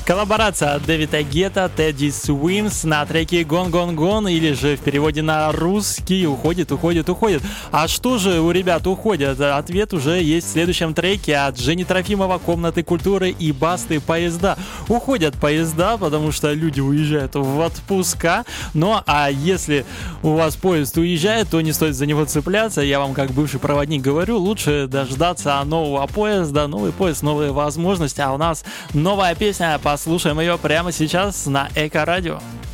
Коллаборация от Дэвида Гетта, Teddy Swims на треке Gone Gone Gone, или же в переводе на русский уходит. А что же у ребят уходят? Ответ уже есть в следующем треке от Жени Трофимова, Комнаты культуры и Басты «Поезда». Уходят поезда, потому что люди уезжают в отпуска. Ну а если у вас поезд уезжает, то не стоит за него цепляться. Я вам, как бывший проводник, говорю, лучше дождаться нового поезда. Новый поезд, новые возможности. А у нас новая песня. Послушаем ее прямо сейчас на Эко-радио.